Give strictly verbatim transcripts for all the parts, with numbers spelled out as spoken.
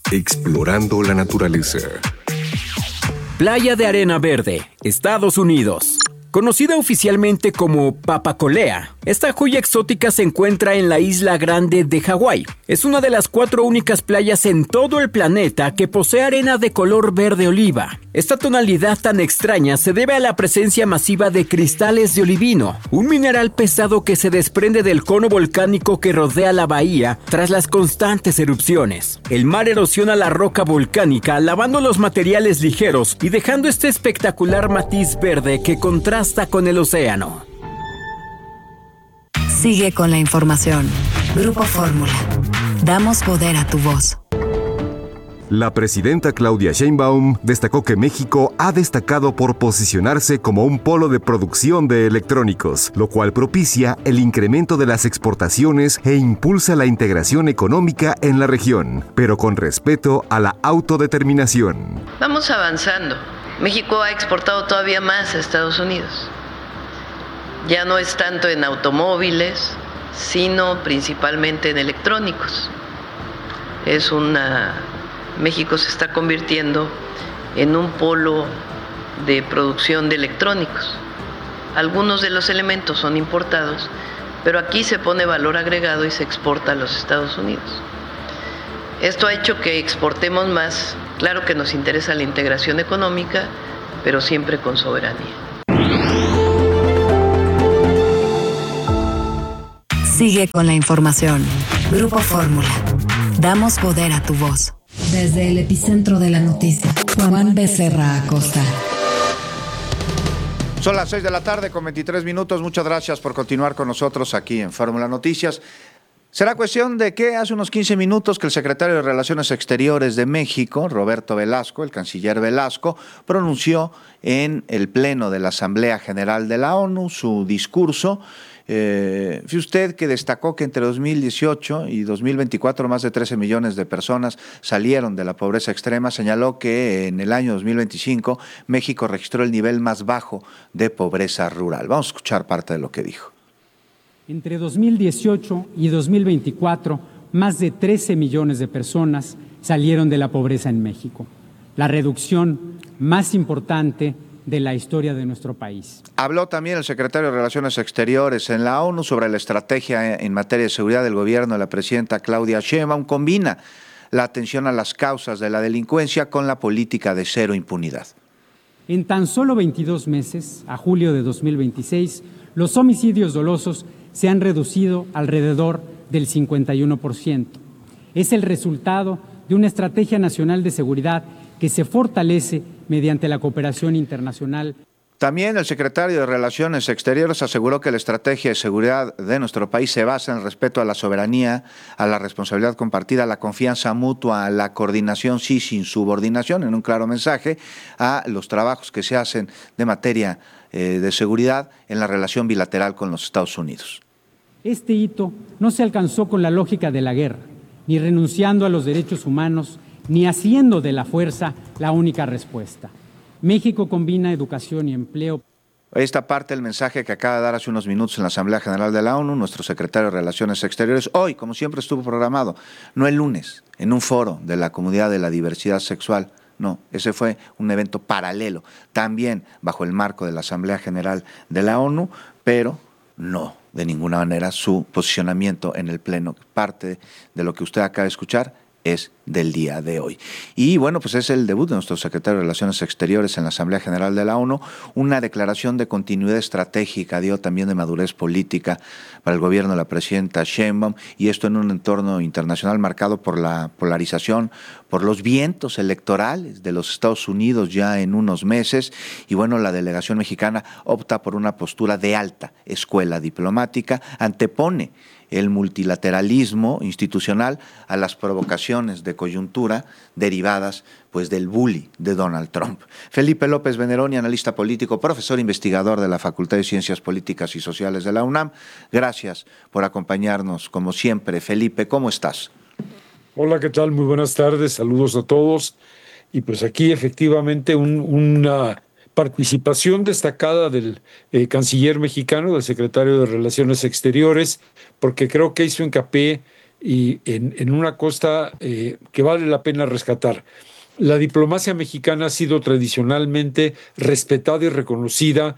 Explorando la naturaleza. Playa de Arena Verde, Estados Unidos. Conocida oficialmente como Papacolea, esta joya exótica se encuentra en la Isla Grande de Hawái. Es una de las cuatro únicas playas en todo el planeta que posee arena de color verde oliva. Esta tonalidad tan extraña se debe a la presencia masiva de cristales de olivino, un mineral pesado que se desprende del cono volcánico que rodea la bahía tras las constantes erupciones. El mar erosiona la roca volcánica, lavando los materiales ligeros y dejando este espectacular matiz verde que contrasta con el océano. Sigue con la información. Grupo Fórmula. Damos poder a tu voz. La presidenta Claudia Sheinbaum destacó que México ha destacado por posicionarse como un polo de producción de electrónicos, lo cual propicia el incremento de las exportaciones e impulsa la integración económica en la región, pero con respeto a la autodeterminación. Vamos avanzando. México ha exportado todavía más a Estados Unidos. Ya no es tanto en automóviles, sino principalmente en electrónicos. Es una... México se está convirtiendo en un polo de producción de electrónicos. Algunos de los elementos son importados, pero aquí se pone valor agregado y se exporta a los Estados Unidos. Esto ha hecho que exportemos más. Claro que nos interesa la integración económica, pero siempre con soberanía. Sigue con la información. Grupo Fórmula. Damos poder a tu voz. Desde el epicentro de la noticia, Juan Becerra Acosta. Son las seis de la tarde con veintitrés minutos. Muchas gracias por continuar con nosotros aquí en Fórmula Noticias. Será cuestión de que hace unos quince minutos que el secretario de Relaciones Exteriores de México, Roberto Velasco, el canciller Velasco, pronunció en el Pleno de la Asamblea General de la ONU su discurso. Eh, fue usted que destacó que entre dos mil dieciocho y dos mil veinticuatro más de trece millones de personas salieron de la pobreza extrema. Señaló que en el año dos mil veinticinco México registró el nivel más bajo de pobreza rural. Vamos a escuchar parte de lo que dijo. Entre dos mil dieciocho y dos mil veinticuatro, más de trece millones de personas salieron de la pobreza en México, la reducción más importante de la historia de nuestro país. Habló también el secretario de Relaciones Exteriores en la ONU sobre la estrategia en materia de seguridad del gobierno de la presidenta Claudia Sheinbaum. Combina la atención a las causas de la delincuencia con la política de cero impunidad. En tan solo veintidós meses, a julio de dos mil veintiséis, los homicidios dolosos se han reducido alrededor del cincuenta y uno por ciento. Es el resultado de una estrategia nacional de seguridad que se fortalece mediante la cooperación internacional. También el secretario de Relaciones Exteriores aseguró que la estrategia de seguridad de nuestro país se basa en el respeto a la soberanía, a la responsabilidad compartida, a la confianza mutua, a la coordinación, sí, sin subordinación, en un claro mensaje a los trabajos que se hacen de materia eh, de seguridad en la relación bilateral con los Estados Unidos. Este hito no se alcanzó con la lógica de la guerra, ni renunciando a los derechos humanos, ni haciendo de la fuerza la única respuesta. México combina educación y empleo. Esta parte del mensaje que acaba de dar hace unos minutos en la Asamblea General de la ONU, nuestro secretario de Relaciones Exteriores, hoy, como siempre estuvo programado, no el lunes, en un foro de la comunidad de la diversidad sexual. No, ese fue un evento paralelo, también bajo el marco de la Asamblea General de la ONU, pero no de ninguna manera su posicionamiento en el Pleno. Parte de lo que usted acaba de escuchar es del día de hoy. Y bueno, pues es el debut de nuestro secretario de Relaciones Exteriores en la Asamblea General de la ONU, una declaración de continuidad estratégica, dio también de madurez política para el gobierno de la presidenta Sheinbaum, y esto en un entorno internacional marcado por la polarización, por los vientos electorales de los Estados Unidos ya en unos meses, y bueno, la delegación mexicana opta por una postura de alta escuela diplomática, antepone el multilateralismo institucional a las provocaciones de coyuntura derivadas pues del bully de Donald Trump. Felipe López Veneroni, analista político, profesor investigador de la Facultad de Ciencias Políticas y Sociales de la UNAM. Gracias por acompañarnos como siempre. Felipe, ¿cómo estás? Hola, ¿qué tal? Muy buenas tardes, saludos a todos. Y pues aquí efectivamente un, una participación destacada del eh, canciller mexicano, del secretario de Relaciones Exteriores, porque creo que hizo hincapié y en, en una costa eh, que vale la pena rescatar. La diplomacia mexicana ha sido tradicionalmente respetada y reconocida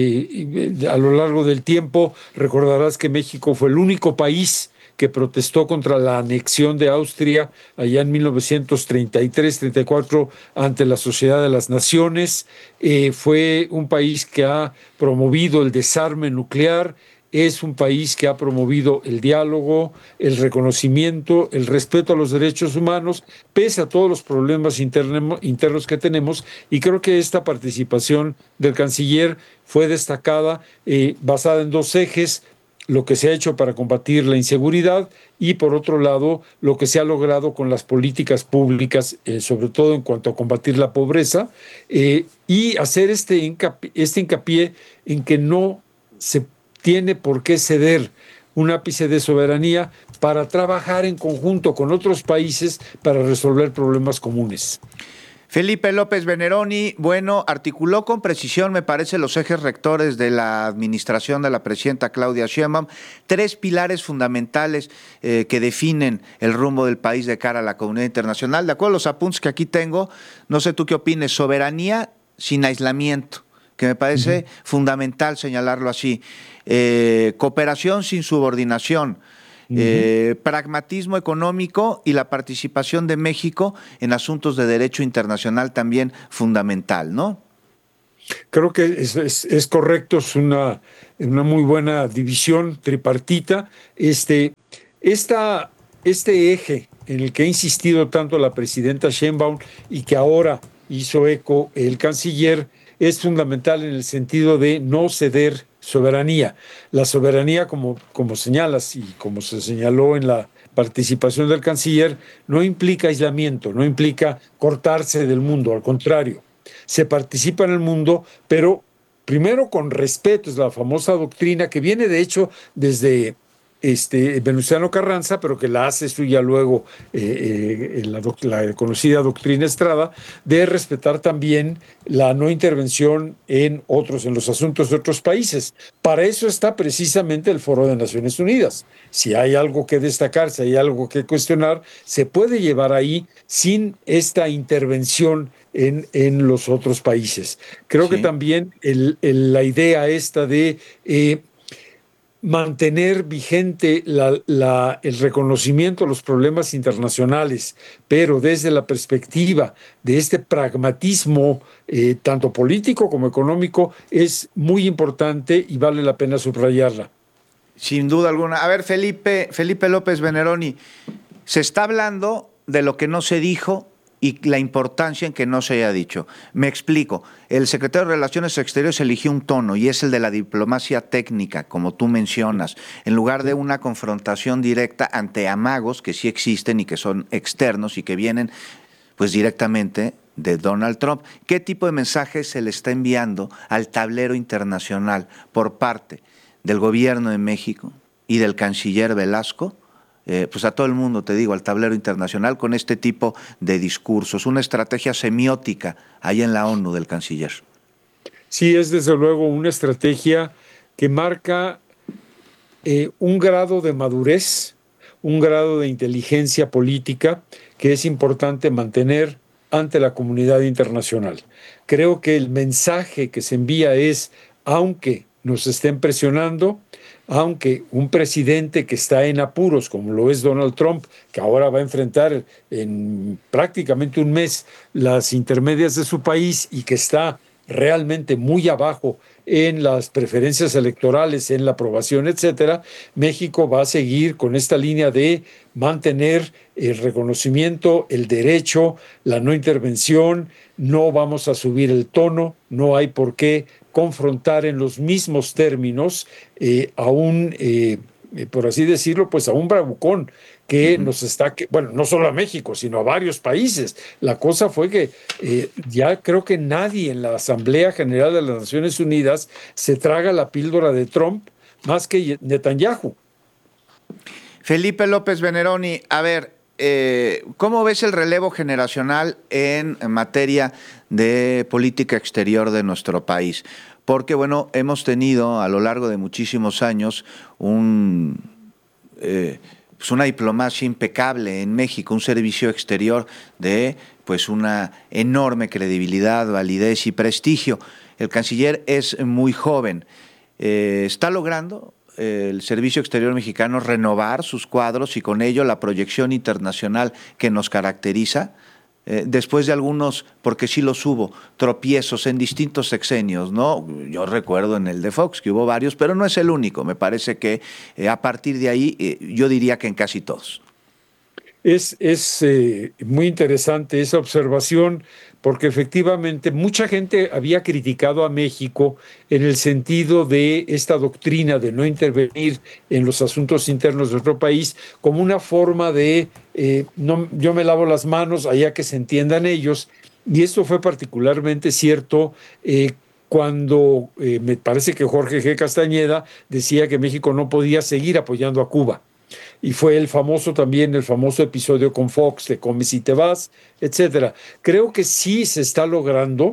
eh, a lo largo del tiempo. Recordarás que México fue el único país que protestó contra la anexión de Austria allá en mil novecientos treinta y tres treinta y cuatro ante la Sociedad de las Naciones. Eh, fue un país que ha promovido el desarme nuclear. Es un país que ha promovido el diálogo, el reconocimiento, el respeto a los derechos humanos, pese a todos los problemas interno, internos que tenemos, y creo que esta participación del canciller fue destacada, eh, basada en dos ejes: lo que se ha hecho para combatir la inseguridad y, por otro lado, lo que se ha logrado con las políticas públicas, eh, sobre todo en cuanto a combatir la pobreza, eh, y hacer este hincapié, este hincapié en que no se tiene por qué ceder un ápice de soberanía para trabajar en conjunto con otros países para resolver problemas comunes. Felipe López Veneroni, bueno, articuló con precisión, me parece, los ejes rectores de la administración de la presidenta Claudia Sheinbaum, tres pilares fundamentales eh, que definen el rumbo del país de cara a la comunidad internacional. De acuerdo a los apuntes que aquí tengo, no sé tú qué opines: soberanía sin aislamiento, que me parece uh-huh. fundamental señalarlo así, eh, cooperación sin subordinación, uh-huh. eh, pragmatismo económico y la participación de México en asuntos de derecho internacional también fundamental, ¿no? Creo que es, es, es correcto, es una, una muy buena división tripartita. Este, esta, este eje en el que ha insistido tanto la presidenta Sheinbaum y que ahora hizo eco el canciller es fundamental en el sentido de no ceder soberanía. La soberanía, como, como señalas y como se señaló en la participación del canciller, no implica aislamiento, no implica cortarse del mundo, al contrario. Se participa en el mundo, pero primero con respeto. Es la famosa doctrina que viene, de hecho, desde este, Venustiano Carranza, pero que la hace suya luego eh, eh, la, la conocida doctrina Estrada, de respetar también la no intervención en otros, en los asuntos de otros países. Para eso está precisamente el Foro de Naciones Unidas. Si hay algo que destacar, si hay algo que cuestionar, se puede llevar ahí sin esta intervención en, en los otros países. Creo sí. que también el, el, la idea esta de eh, mantener vigente la, la, el reconocimiento a los problemas internacionales, pero desde la perspectiva de este pragmatismo eh, tanto político como económico, es muy importante y vale la pena subrayarla. Sin duda alguna. A ver, Felipe, Felipe López Veneroni, se está hablando de lo que no se dijo y la importancia en que no se haya dicho. Me explico. El secretario de Relaciones Exteriores eligió un tono y es el de la diplomacia técnica, como tú mencionas, en lugar de una confrontación directa ante amagos que sí existen y que son externos y que vienen pues directamente de Donald Trump. ¿Qué tipo de mensaje se le está enviando al tablero internacional por parte del gobierno de México y del canciller Velasco? Eh, pues a todo el mundo, te digo, al tablero internacional con este tipo de discursos, una estrategia semiótica ahí en la ONU del canciller. Sí, es desde luego una estrategia que marca eh, un grado de madurez, un grado de inteligencia política que es importante mantener ante la comunidad internacional. Creo que el mensaje que se envía es, aunque nos estén presionando, aunque un presidente que está en apuros, como lo es Donald Trump, que ahora va a enfrentar en prácticamente un mes las intermedias de su país y que está realmente muy abajo en las preferencias electorales, en la aprobación, etcétera, México va a seguir con esta línea de mantener el reconocimiento, el derecho, la no intervención. No vamos a subir el tono, no hay por qué confrontar en los mismos términos eh, a un, eh, por así decirlo, pues a un bravucón que uh-huh. nos está, que, bueno, no solo a México, sino a varios países. La cosa fue que eh, ya creo que nadie en la Asamblea General de las Naciones Unidas se traga la píldora de Trump más que Netanyahu. Felipe López Veneroni, a ver, eh, ¿cómo ves el relevo generacional en, en materia de política exterior de nuestro país? Porque, bueno, hemos tenido a lo largo de muchísimos años un, eh, pues una diplomacia impecable en México, un servicio exterior de pues una enorme credibilidad, validez y prestigio. El canciller es muy joven, eh, está logrando eh, el servicio exterior mexicano renovar sus cuadros y con ello la proyección internacional que nos caracteriza. Eh, después de algunos, porque sí los hubo, tropiezos en distintos sexenios, ¿no? Yo recuerdo en el de Fox que hubo varios, pero no es el único. Me parece que eh, a partir de ahí, eh, yo diría que en casi todos. Es, es eh, muy interesante esa observación, porque efectivamente mucha gente había criticado a México en el sentido de esta doctrina de no intervenir en los asuntos internos de nuestro país como una forma de eh, no, yo me lavo las manos allá que se entiendan ellos, y esto fue particularmente cierto eh, cuando eh, me parece que Jorge G. Castañeda decía que México no podía seguir apoyando a Cuba. Y fue el famoso también, el famoso episodio con Fox de Comes y te vas, etcétera. Creo que sí se está logrando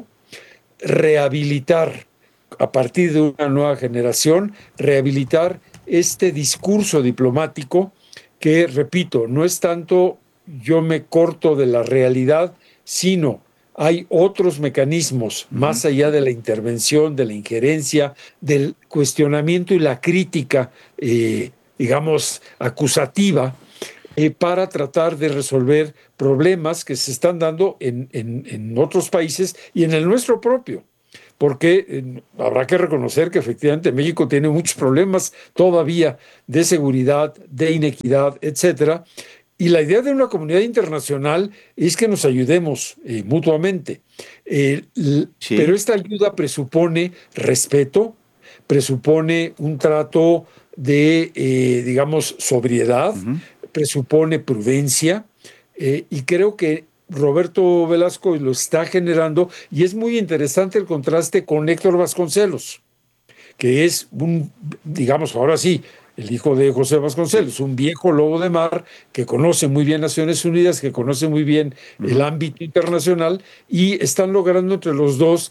rehabilitar, a partir de una nueva generación, rehabilitar este discurso diplomático que, repito, no es tanto yo me corto de la realidad, sino hay otros mecanismos más allá de la intervención, de la injerencia, del cuestionamiento y la crítica eh, digamos, acusativa, eh, para tratar de resolver problemas que se están dando en, en, en otros países y en el nuestro propio. Porque eh, habrá que reconocer que efectivamente México tiene muchos problemas todavía de seguridad, de inequidad, etcétera. Y la idea de una comunidad internacional es que nos ayudemos eh, mutuamente. Eh, sí. Pero esta ayuda presupone respeto, presupone un trato de, eh, digamos, sobriedad, uh-huh. presupone prudencia, eh, y creo que Roberto Velasco lo está generando, y es muy interesante el contraste con Héctor Vasconcelos, que es un, digamos, ahora sí, el hijo de José Vasconcelos, un viejo lobo de mar que conoce muy bien Naciones Unidas, que conoce muy bien uh-huh. el ámbito internacional, y están logrando entre los dos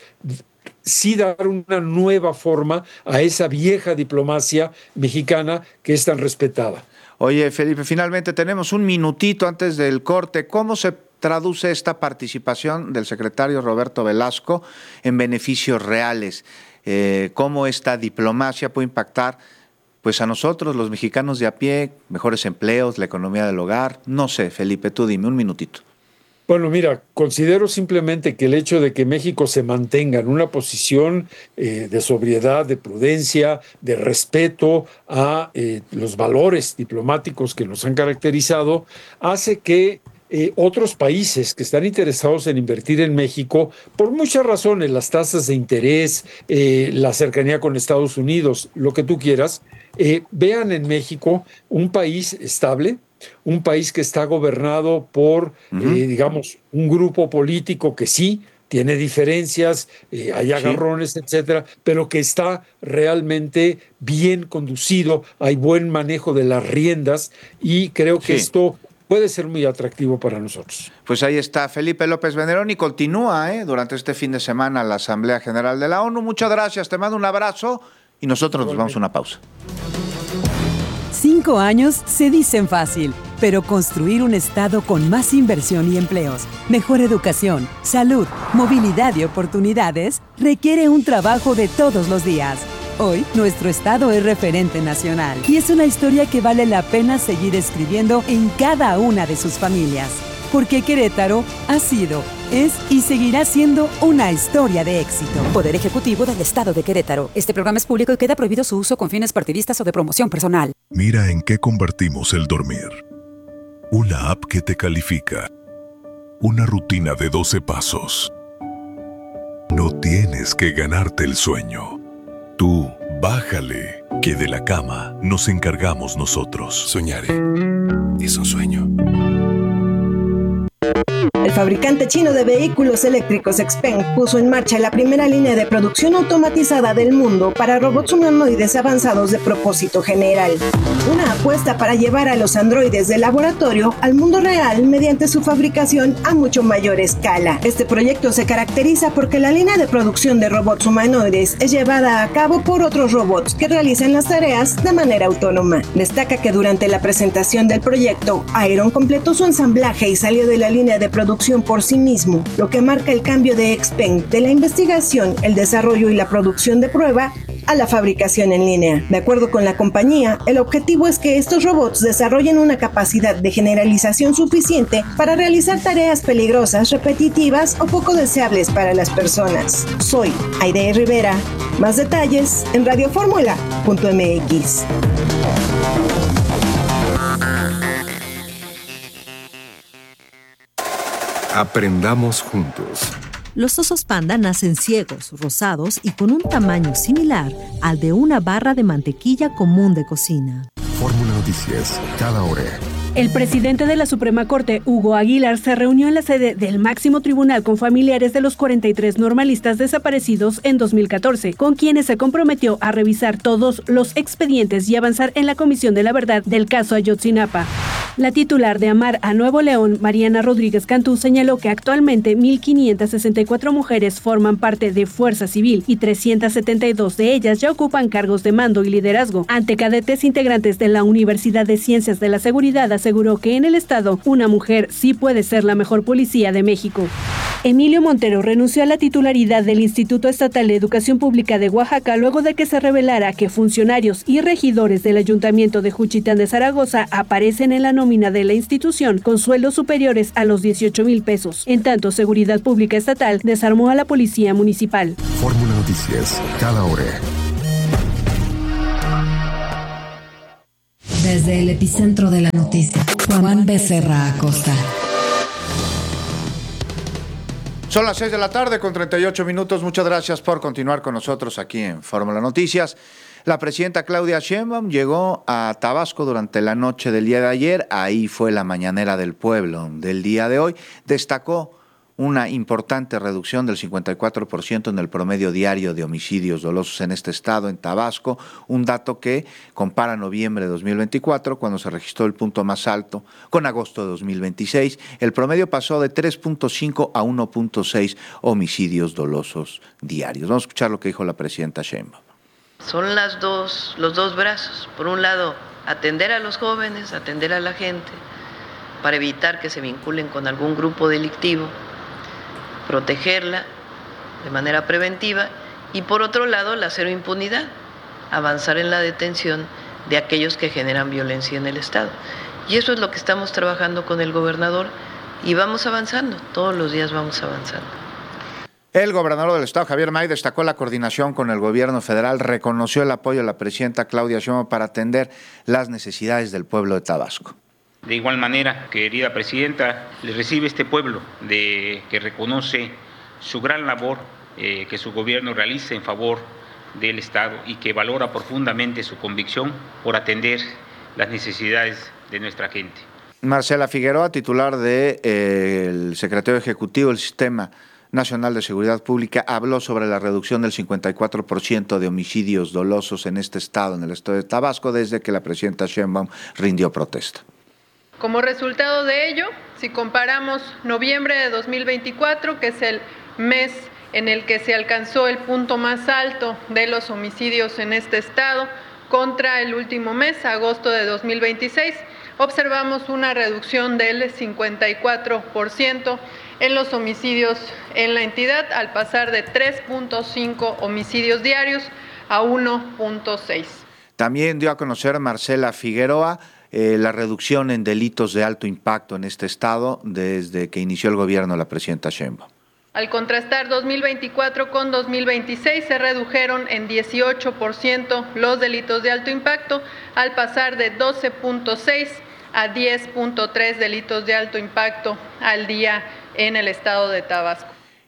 sí dar una nueva forma a esa vieja diplomacia mexicana que es tan respetada. Oye, Felipe, finalmente tenemos un minutito antes del corte. ¿Cómo se traduce esta participación del secretario Roberto Velasco en beneficios reales? Eh, ¿Cómo esta diplomacia puede impactar pues a nosotros, los mexicanos de a pie, mejores empleos, la economía del hogar? No sé, Felipe, tú dime, un minutito. Bueno, mira, considero simplemente que el hecho de que México se mantenga en una posición eh, de sobriedad, de prudencia, de respeto a eh, los valores diplomáticos que nos han caracterizado, hace que eh, otros países que están interesados en invertir en México, por muchas razones, las tasas de interés, eh, la cercanía con Estados Unidos, lo que tú quieras, eh, vean en México un país estable, un país que está gobernado por, uh-huh. eh, digamos, un grupo político que sí tiene diferencias, eh, hay agarrones, sí. etcétera, pero que está realmente bien conducido, hay buen manejo de las riendas, y creo que sí. esto puede ser muy atractivo para nosotros. Pues ahí está Felipe López Venderón, y continúa eh, durante este fin de semana la Asamblea General de la ONU. Muchas gracias, te mando un abrazo y nosotros nos vamos a una pausa. Cinco años se dicen fácil, pero construir un estado con más inversión y empleos, mejor educación, salud, movilidad y oportunidades requiere un trabajo de todos los días. Hoy, nuestro estado es referente nacional y es una historia que vale la pena seguir escribiendo en cada una de sus familias. Porque Querétaro ha sido, es y seguirá siendo una historia de éxito. Poder Ejecutivo del Estado de Querétaro. Este programa es público y queda prohibido su uso con fines partidistas o de promoción personal. Mira en qué convertimos el dormir. Una app que te califica. Una rutina de doce pasos. No tienes que ganarte el sueño. Tú, bájale, que de la cama nos encargamos nosotros. Soñaré. Es un sueño. El fabricante chino de vehículos eléctricos Xpeng puso en marcha la primera línea de producción automatizada del mundo para robots humanoides avanzados de propósito general. Una apuesta para llevar a los androides de laboratorio al mundo real mediante su fabricación a mucho mayor escala. Este proyecto se caracteriza porque la línea de producción de robots humanoides es llevada a cabo por otros robots que realizan las tareas de manera autónoma. Destaca que durante la presentación del proyecto, Iron completó su ensamblaje y salió de la línea de producción por sí mismo, lo que marca el cambio de Xpeng de la investigación, el desarrollo y la producción de prueba a la fabricación en línea. De acuerdo con la compañía, el objetivo es que estos robots desarrollen una capacidad de generalización suficiente para realizar tareas peligrosas, repetitivas o poco deseables para las personas. Soy Aide Rivera. Más detalles en radioformula punto m x. Aprendamos juntos. Los osos panda nacen ciegos, rosados y con un tamaño similar al de una barra de mantequilla común de cocina. Fórmula Noticias, cada hora. El presidente de la Suprema Corte, Hugo Aguilar, se reunió en la sede del máximo tribunal con familiares de los cuarenta y tres normalistas desaparecidos en dos mil catorce, con quienes se comprometió a revisar todos los expedientes y avanzar en la comisión de la verdad del caso Ayotzinapa. La titular de Amar a Nuevo León, Mariana Rodríguez Cantú, señaló que actualmente mil quinientas sesenta y cuatro mujeres forman parte de Fuerza Civil y trescientas setenta y dos de ellas ya ocupan cargos de mando y liderazgo. Ante cadetes integrantes de la Universidad de Ciencias de la Seguridad, aseguró que en el estado una mujer sí puede ser la mejor policía de México. Emilio Montero renunció a la titularidad del Instituto Estatal de Educación Pública de Oaxaca luego de que se revelara que funcionarios y regidores del Ayuntamiento de Juchitán de Zaragoza aparecen en la nómina de la institución con sueldos superiores a los dieciocho mil pesos. En tanto, Seguridad Pública Estatal desarmó a la Policía Municipal. Fórmula Noticias, cada hora. Desde el epicentro de la noticia, Juan Becerra Acosta. Son las seis de la tarde con treinta y ocho minutos. Muchas gracias por continuar con nosotros aquí en Fórmula Noticias. La presidenta Claudia Sheinbaum llegó a Tabasco durante la noche del día de ayer. Ahí fue la mañanera del pueblo del día de hoy. Destacó una importante reducción del cincuenta y cuatro por ciento en el promedio diario de homicidios dolosos en este estado, en Tabasco, un dato que compara noviembre de dos mil veinticuatro, cuando se registró el punto más alto, con agosto de dos mil veintiséis. El promedio pasó de tres punto cinco a uno punto seis homicidios dolosos diarios. Vamos a escuchar lo que dijo la presidenta Sheinbaum. Son las dos, los dos brazos. Por un lado, atender a los jóvenes, atender a la gente, para evitar que se vinculen con algún grupo delictivo, protegerla de manera preventiva, y por otro lado la cero impunidad, avanzar en la detención de aquellos que generan violencia en el Estado. Y eso es lo que estamos trabajando con el gobernador y vamos avanzando, todos los días vamos avanzando. El gobernador del estado, Javier May, destacó la coordinación con el gobierno federal, reconoció el apoyo de la presidenta Claudia Sheinbaum para atender las necesidades del pueblo de Tabasco. De igual manera, querida presidenta, le recibe este pueblo de, que reconoce su gran labor eh, que su gobierno realiza en favor del Estado y que valora profundamente su convicción por atender las necesidades de nuestra gente. Marcela Figueroa, titular del de, eh, secretario ejecutivo del Sistema Nacional de Seguridad Pública, habló sobre la reducción del cincuenta y cuatro por ciento de homicidios dolosos en este estado, en el estado de Tabasco, desde que la presidenta Sheinbaum rindió protesta. Como resultado de ello, si comparamos noviembre de dos mil veinticuatro, que es el mes en el que se alcanzó el punto más alto de los homicidios en este estado, contra el último mes, agosto de dos mil veintiséis, observamos una reducción del cincuenta y cuatro por ciento en los homicidios en la entidad, al pasar de tres punto cinco homicidios diarios a uno punto seis. También dio a conocer Marcela Figueroa Eh, la reducción en delitos de alto impacto en este estado desde que inició el gobierno de la presidenta Sheinbaum. Al contrastar dos mil veinticuatro con dos mil veintiséis, se redujeron en dieciocho por ciento los delitos de alto impacto, al pasar de doce punto seis a diez punto tres delitos de alto impacto al día en el estado de Tabasco.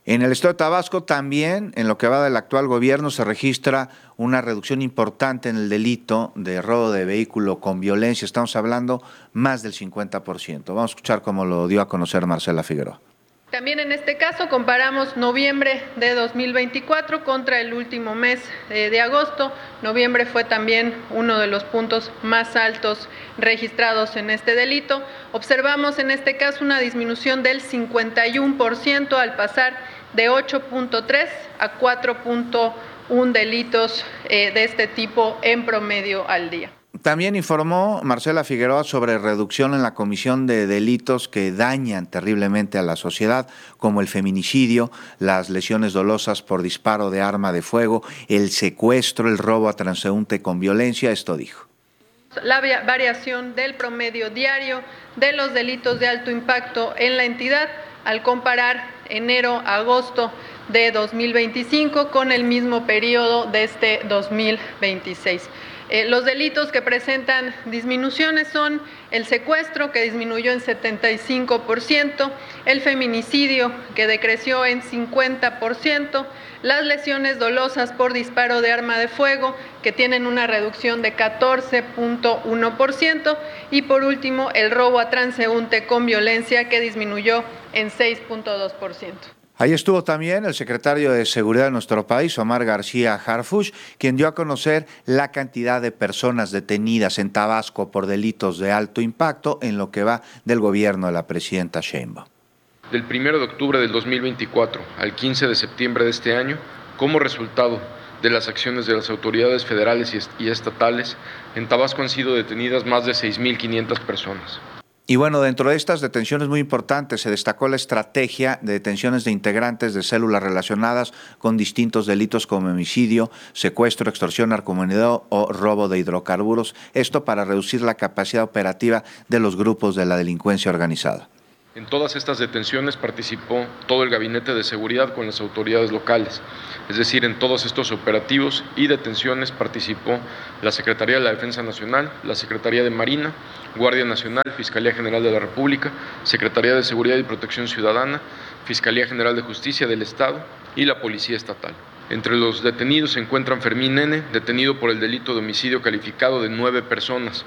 En el estado de Tabasco también, en lo que va del actual gobierno, se registra una reducción importante en el delito de robo de vehículo con violencia. Estamos hablando más del cincuenta por ciento. Vamos a escuchar cómo lo dio a conocer Marcela Figueroa. También en este caso comparamos noviembre de dos mil veinticuatro contra el último mes eh, de agosto. Noviembre fue también uno de los puntos más altos registrados en este delito. Observamos en este caso una disminución del cincuenta y uno por ciento al pasar de ocho punto tres a cuatro punto uno delitos eh, de este tipo en promedio al día. También informó Marcela Figueroa sobre reducción en la comisión de delitos que dañan terriblemente a la sociedad, como el feminicidio, las lesiones dolosas por disparo de arma de fuego, el secuestro, el robo a transeúnte con violencia. Esto dijo. La variación del promedio diario de los delitos de alto impacto en la entidad al comparar enero a agosto de dos mil veinticinco con el mismo periodo de este dos mil veintiséis. Eh, los delitos que presentan disminuciones son el secuestro, que disminuyó en setenta y cinco por ciento, el feminicidio, que decreció en cincuenta por ciento, las lesiones dolosas por disparo de arma de fuego, que tienen una reducción de catorce punto uno por ciento, y por último, el robo a transeúnte con violencia, que disminuyó en seis punto dos por ciento. Ahí estuvo también el secretario de Seguridad de nuestro país, Omar García Harfuch, quien dio a conocer la cantidad de personas detenidas en Tabasco por delitos de alto impacto en lo que va del gobierno de la presidenta Sheinbaum. Del primero de octubre del dos mil veinticuatro al quince de septiembre de este año, como resultado de las acciones de las autoridades federales y estatales, en Tabasco han sido detenidas más de seis mil quinientas personas. Y bueno, dentro de estas detenciones muy importantes se destacó la estrategia de detenciones de integrantes de células relacionadas con distintos delitos como homicidio, secuestro, extorsión, narcomenudeo o robo de hidrocarburos. Esto para reducir la capacidad operativa de los grupos de la delincuencia organizada. En todas estas detenciones participó todo el Gabinete de Seguridad con las autoridades locales, es decir, en todos estos operativos y detenciones participó la Secretaría de la Defensa Nacional, la Secretaría de Marina, Guardia Nacional, Fiscalía General de la República, Secretaría de Seguridad y Protección Ciudadana, Fiscalía General de Justicia del Estado y la Policía Estatal. Entre los detenidos se encuentran Fermín N., detenido por el delito de homicidio calificado de nueve personas,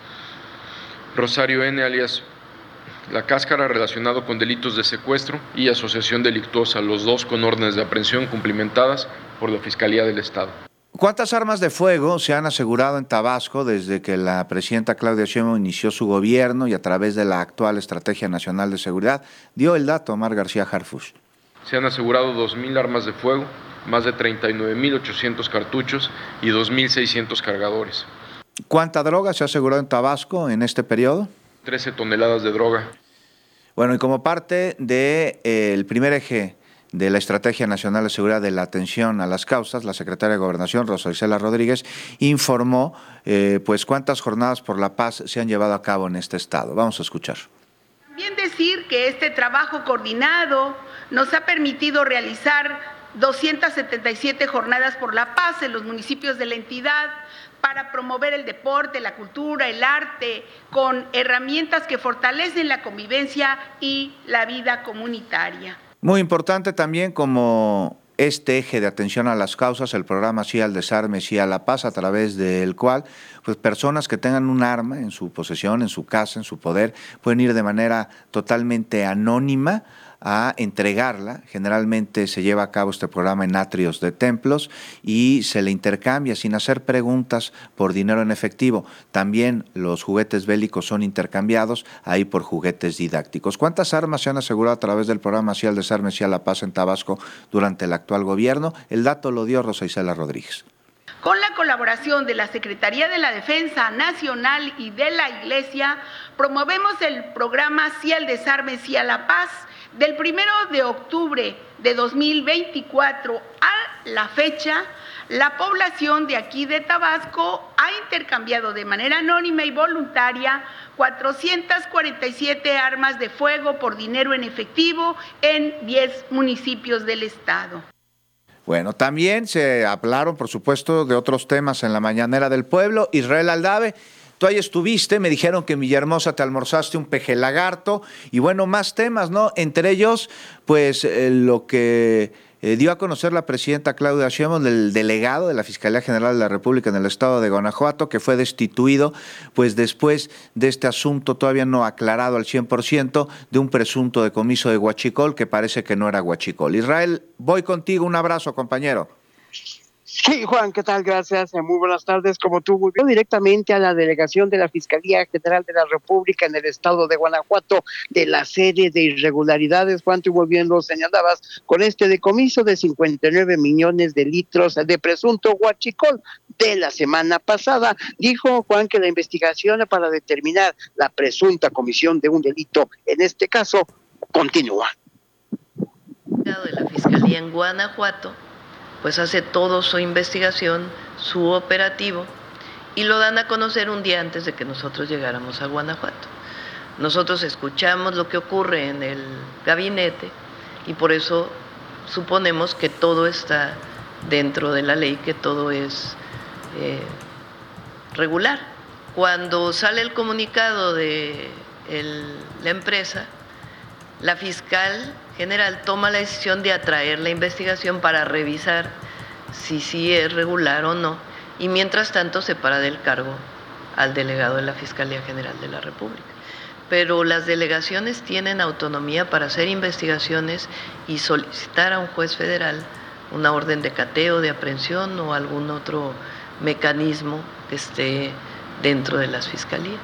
Rosario N., alias La Cáscara, relacionado con delitos de secuestro y asociación delictuosa, los dos con órdenes de aprehensión cumplimentadas por la Fiscalía del Estado. ¿Cuántas armas de fuego se han asegurado en Tabasco desde que la presidenta Claudia Sheinbaum inició su gobierno y a través de la actual Estrategia Nacional de Seguridad? Dio el dato Omar García Harfuch. Se han asegurado dos mil armas de fuego, más de treinta y nueve mil ochocientos cartuchos y dos mil seiscientos cargadores. ¿Cuánta droga se ha asegurado en Tabasco en este periodo? trece toneladas de droga. Bueno, y como parte del de, primer eje de la Estrategia Nacional de Seguridad de la atención a las causas, la secretaria de Gobernación, Rosa Isela Rodríguez, informó eh, pues cuántas jornadas por la paz se han llevado a cabo en este estado. Vamos a escuchar. También decir que este trabajo coordinado nos ha permitido realizar doscientas setenta y siete jornadas por la paz en los municipios de la entidad, para promover el deporte, la cultura, el arte, con herramientas que fortalecen la convivencia y la vida comunitaria. Muy importante también como este eje de atención a las causas, el programa Sí al Desarme, Sí a la Paz, a través del cual pues personas que tengan un arma en su posesión, en su casa, en su poder, pueden ir de manera totalmente anónima a entregarla. Generalmente se lleva a cabo este programa en atrios de templos y se le intercambia sin hacer preguntas por dinero en efectivo. También los juguetes bélicos son intercambiados ahí por juguetes didácticos. ¿Cuántas armas se han asegurado a través del programa Sí al Desarme, Sí a la Paz en Tabasco durante el actual gobierno? El dato lo dio Rosa Isela Rodríguez. Con la colaboración de la Secretaría de la Defensa Nacional y de la Iglesia, promovemos el programa Sí al Desarme, Sí a la Paz. Del primero de octubre de dos mil veinticuatro a la fecha, la población de aquí de Tabasco ha intercambiado de manera anónima y voluntaria cuatrocientas cuarenta y siete armas de fuego por dinero en efectivo en diez municipios del estado. Bueno, también se hablaron, por supuesto, de otros temas en la Mañanera del Pueblo. Israel Aldave, tú ahí estuviste, me dijeron que en Villahermosa te almorzaste un peje lagarto y bueno, más temas, ¿no? Entre ellos, pues eh, lo que Eh, dio a conocer la presidenta Claudia Sheinbaum del delegado de la Fiscalía General de la República en el estado de Guanajuato, que fue destituido pues después de este asunto todavía no aclarado al cien por ciento de un presunto decomiso de huachicol que parece que no era huachicol. Israel, voy contigo, un abrazo, compañero. Sí, Juan, ¿qué tal? Gracias. Muy buenas tardes. Como tú volvió directamente a la delegación de la Fiscalía General de la República en el estado de Guanajuato de la serie de irregularidades, Juan, tú volviendo señalabas, con este decomiso de cincuenta y nueve millones de litros de presunto huachicol de la semana pasada. Dijo Juan que la investigación para determinar la presunta comisión de un delito, en este caso, continúa. De la Fiscalía en Guanajuato pues hace todo su investigación, su operativo, y lo dan a conocer un día antes de que nosotros llegáramos a Guanajuato. Nosotros escuchamos lo que ocurre en el gabinete y por eso suponemos que todo está dentro de la ley, que todo es eh, regular. Cuando sale el comunicado de el, la empresa, la fiscal general toma la decisión de atraer la investigación para revisar si sí es regular o no, y mientras tanto se para del cargo al delegado de la Fiscalía General de la República. Pero las delegaciones tienen autonomía para hacer investigaciones y solicitar a un juez federal una orden de cateo, de aprehensión o algún otro mecanismo que esté dentro de las fiscalías.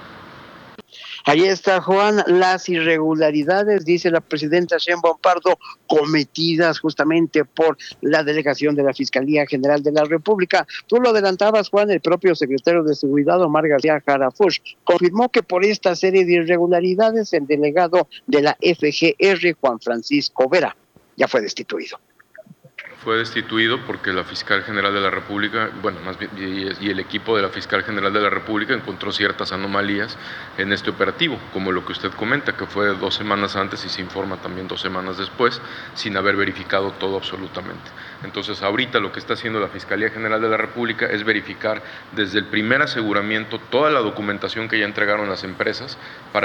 Ahí está, Juan, las irregularidades, dice la presidenta Sheinbaum Pardo, cometidas justamente por la delegación de la Fiscalía General de la República. Tú lo adelantabas, Juan, el propio secretario de Seguridad, Omar García Harfuch, confirmó que por esta serie de irregularidades el delegado de la F G R, Juan Francisco Vera, ya fue destituido. Fue destituido porque la Fiscal General de la República, bueno, más bien, y, y el equipo de la Fiscal General de la República encontró ciertas anomalías en este operativo, como lo que usted comenta, que fue dos semanas antes y se informa también dos semanas después, sin haber verificado todo absolutamente. Entonces, ahorita lo que está haciendo la Fiscalía General de la República es verificar desde el primer aseguramiento toda la documentación que ya entregaron las empresas para